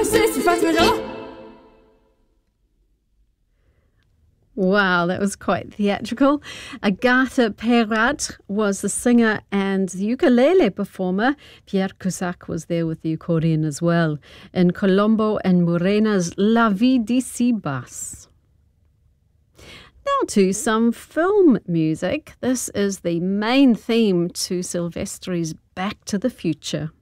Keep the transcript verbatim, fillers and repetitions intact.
Wow, that was quite theatrical. Agatha Perad was the singer and the ukulele performer. Pierre Cusack was there with the accordion as well. In Colombo and Morena's La Vie d'ici basse. Now to some film music. This is the main theme to Silvestri's Back to the Future.